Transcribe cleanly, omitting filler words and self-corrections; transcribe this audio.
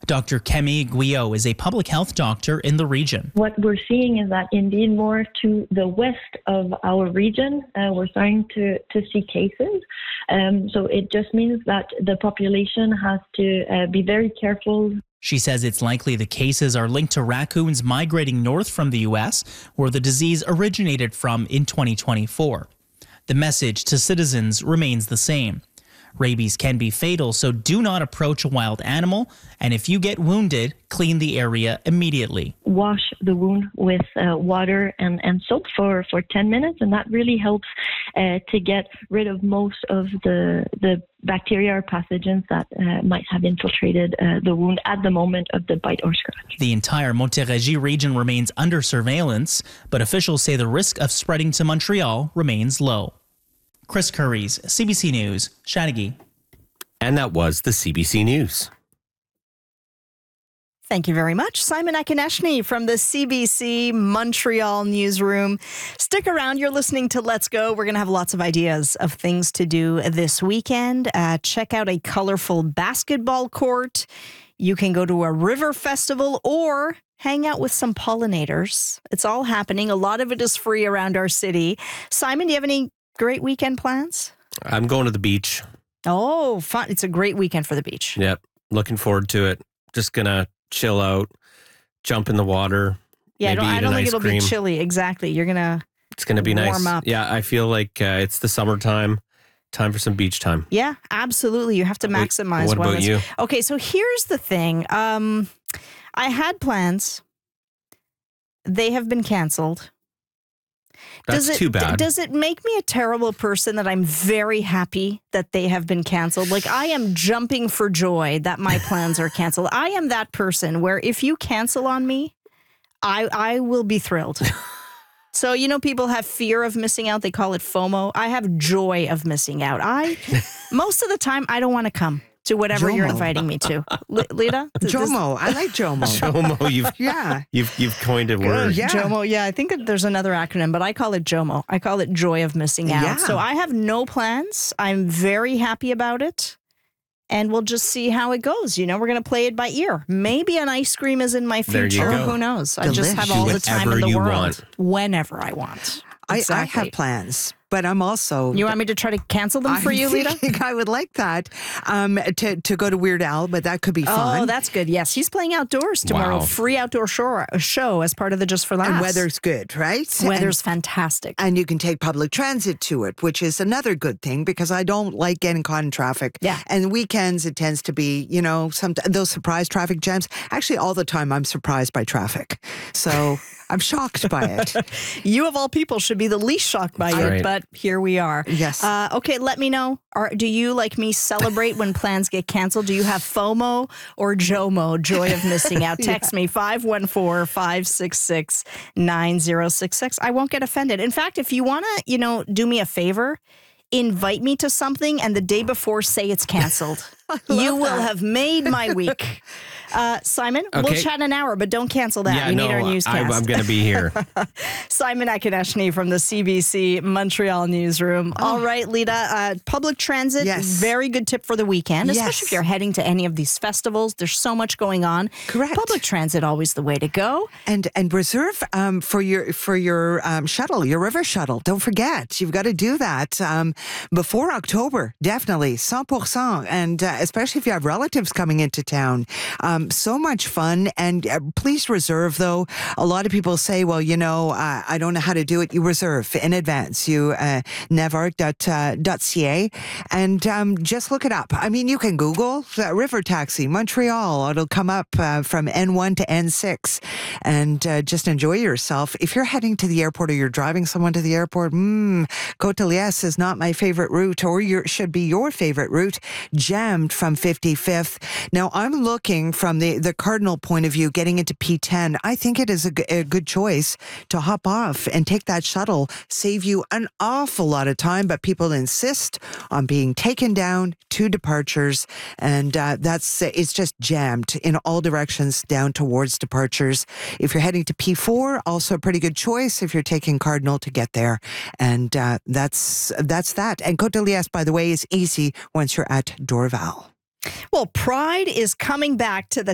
Dr. Kemi Guillot is a public health doctor in the region. What we're seeing is that indeed more to the west of our region, we're starting to see cases. So it just means that the population has to be very careful. She says it's likely the cases are linked to raccoons migrating north from the U.S., where the disease originated from in 2024. The message to citizens remains the same. Rabies can be fatal, so do not approach a wild animal, and if you get wounded, clean the area immediately. Wash the wound with water and soap for 10 minutes, and that really helps to get rid of most of the bacteria or pathogens that might have infiltrated the wound at the moment of the bite or scratch. The entire Montérégie region remains under surveillance, but officials say the risk of spreading to Montreal remains low. Chris Curries, CBC News, Chateauguay. And that was the CBC News. Thank you very much, Simon Akineshny from the CBC Montreal newsroom. Stick around. You're listening to Let's Go. We're going to have lots of ideas of things to do this weekend. Check out a colorful basketball court. You can go to a river festival or hang out with some pollinators. It's all happening. A lot of it is free around our city. Simon, do you have any great weekend plans? I'm going to the beach. Oh, fun. It's a great weekend for the beach. Yep. Looking forward to it. Just going to chill out, jump in the water. Yeah, I don't think it'll cream. be chilly. Exactly. It's going to be warm nice. up. Yeah, I feel like it's the summertime. Time for some beach time. Yeah, absolutely. You have to maximize. What about you? Okay, so here's the thing. I had plans. They have been canceled. That's too bad. Does it make me a terrible person that I'm very happy that they have been canceled? Like, I am jumping for joy that my plans are canceled. I am that person where if you cancel on me, I will be thrilled. So, people have fear of missing out. They call it FOMO. I have joy of missing out. Most of the time, I don't want to come to whatever you're inviting me to. Lita? Jomo. I like Jomo. Jomo. You've coined a word. Yeah. Jomo. Yeah, I think that there's another acronym, but I call it Jomo. I call it joy of missing out. Yeah. So I have no plans. I'm very happy about it. And we'll just see how it goes. We're going to play it by ear. Maybe an ice cream is in my future. There you go. Who knows? Delish. I just have all the time in the Whenever you world. want. Whenever I want. Exactly. I have plans, but I'm also... You want me to try to cancel them for you, Lita? I think I would like that, to go to Weird Al, but that could be fun. Oh, that's good. Yes, he's playing outdoors tomorrow. Wow. Free outdoor show as part of the Just for Laughs. And weather's good, right? Weather's fantastic. And you can take public transit to it, which is another good thing because I don't like getting caught in traffic. Yeah. And weekends, it tends to be, those surprise traffic jams. Actually, all the time I'm surprised by traffic. So I'm shocked by it. You, of all people, should be the least shocked by it, Right. but here we are. Yes. Okay, let me know. Do you, like me, celebrate when plans get canceled? Do you have FOMO or JOMO, joy of missing out? Text me, 514-566-9066. I won't get offended. In fact, if you want to, do me a favor, invite me to something and the day before say it's canceled. You will have made my week. Simon, we'll chat an hour, but don't cancel that. We need our newscast. I'm going to be here. Simon Akineshny from the CBC Montreal newsroom. All right, Lita, public transit, very good tip for the weekend, especially if you're heading to any of these festivals. There's so much going on. Correct. Public transit, always the way to go. And reserve for your shuttle, your river shuttle. Don't forget, you've got to do that before October, definitely, 100%. And especially if you have relatives coming into town. So much fun. And please reserve, though. A lot of people say, well, I don't know how to do it. You reserve in advance. You nevark.ca and just look it up. I mean, you can Google river taxi, Montreal. It'll come up from N1 to N6 and just enjoy yourself. If you're heading to the airport or you're driving someone to the airport, Côte de Liesse is not my favorite route, or should be your favorite route, jammed from 55th. Now, I'm looking from the cardinal point of view, getting into P10. I think it is a good choice to hop off and take that shuttle, save you an awful lot of time, but people insist on being taken down to departures, and it's just jammed in all directions down towards departures. If you're heading to P4, also a pretty good choice if you're taking Cardinal to get there, and that's that. And Côte de Liesse, by the way, is easy once you're at Dorval. Well, Pride is coming back to the